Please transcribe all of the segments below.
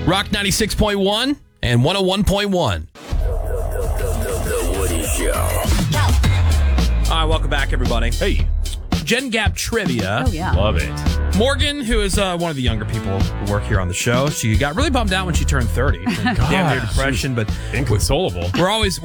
Rock 96.1 and 101.1. The Woody Show. All right, welcome back, everybody. Hey, Gen Gap Trivia. Oh, yeah. love it. Morgan, who is one of the younger people who work here on the show, she got really bummed out when she turned 30. Damn near depression, but Inconsolable. we're always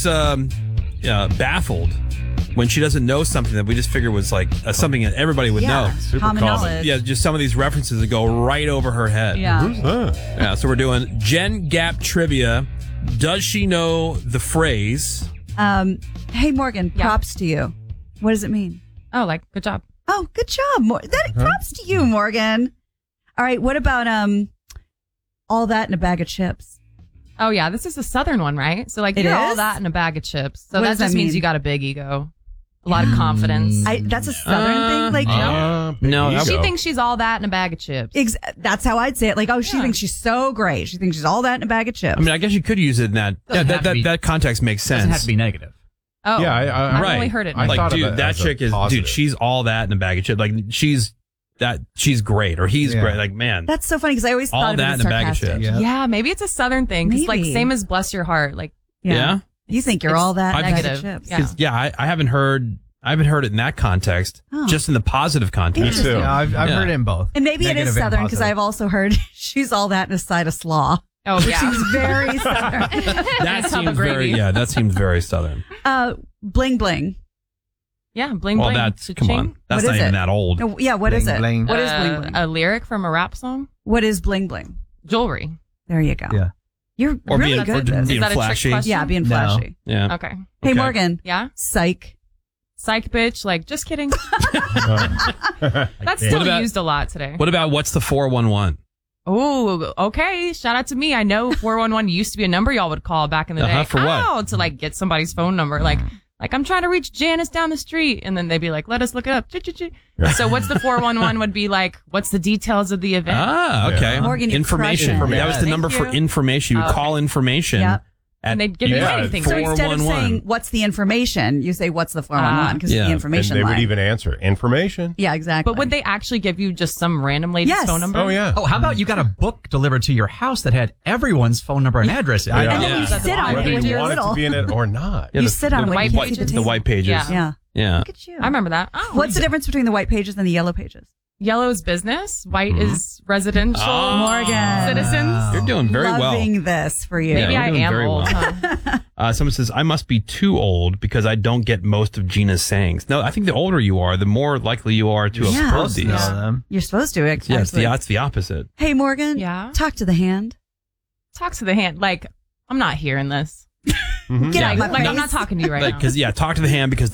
baffled when she doesn't know something that we just figured was like something that everybody would know. Super Common common. knowledge. Yeah, just some of these references that go right over her head. Yeah. Yeah, so we're doing Gen Gap Trivia. Does she know the phrase? Hey, Morgan, props to you. What does it mean? Oh, like, good job. Oh, good job. Props to you, Morgan. All right. What about all that in a bag of chips? Oh, yeah. This is a Southern one, right? So, like, It you're all is? that in a bag of chips. So What that does that just means mean? you got a big ego, a lot of confidence. That's a Southern thing. Like, No, She thinks she's all that in a bag of chips. that's how I'd say it. Like, oh, she thinks she's so great. She thinks she's all that in a bag of chips. I mean, I guess you could use it in that. Yeah, Doesn't have to be- that context makes sense. Doesn't have to be negative. Oh, Yeah, I I've right. only heard it. I Like, thought of dude, it that as a chick is, positive. dude, she's all that in a bag of chips. Like, she's great, or he's Yeah. great. Like, man, That's so funny because I always all thought of it that as in a bag of sarcastic. chips. Yeah. Yeah, maybe it's a Southern thing. 'Cause, like, Maybe. same as bless your heart. Like, Yeah? You think you're It's all that in a bag of negative. chips. Yeah. 'Cause, yeah, I haven't heard it in that context. Oh. Just in the positive context. Me too. Yeah, I've Yeah. heard it in both. And maybe it Negative is and Southern because positive. I've also heard she's all that in a side of slaw. oh, Which yeah. seems very Southern. That It's on the seems very, gravy. that seems very Southern. Bling bling. Yeah, bling, Well, bling. that's, come Cha-ching. on. That's What not is even it? that old. No, yeah, what is Bling, it? bling. What is bling bling? A lyric from a rap song? What is bling bling? Jewelry. There you go. Yeah. You're Or really being, good or at this. being Is that a trick flashy. question? Yeah, being No. flashy. Yeah. Okay. Hey, Okay. Morgan. Yeah? Psych. Psych bitch. Like, just kidding. That's still What about- used a lot today. What about what's the 411? Oh, okay. Shout out to me. I know 411 used to be a number y'all would call back in the day. For what? Oh, to like get somebody's phone number. Like I'm trying to reach Janice down the street. And then they'd be like, let us look it up. So what's the 411 would be like, what's the details of the event? Ah, okay. Yeah. Morgan, you're information. crushing it. That was the Thank number for you. information. You would Okay. call information. Yep. And they'd give you anything. So instead of 411. saying, what's the information, you say, what's the 411? Because Yeah. it's the And information they line. would even answer information. Yeah, exactly. But would they actually give you just some random lady's Yes. phone number? Oh, yeah. Oh, how about you got a book delivered to your house that had everyone's phone number and address? Yeah. And then Yeah. you sit on Whether it when you you're want it little. to be in it or not. Yeah, You sit on it when white you can't see pages. the the white pages. Yeah. Yeah. Yeah. Look at you. I remember that. Oh, What's the difference between the white pages and the yellow pages? Yellow is business. White is residential. Oh. Morgan. Citizens. You're doing very well. Loving this for you. Maybe you're I doing am very old. well. Huh? Someone says, I must be too old because I don't get most of Gina's sayings. No, I think the older you are, the more likely you are to have Yeah. heard these. Know them. You're supposed to. Yeah, it's the opposite. Hey, Morgan. Yeah? Talk to the hand. Talk to the hand. Like, I'm not hearing this. Get out of my Like, I'm face. not talking to you right Like, now. because, talk to the hand because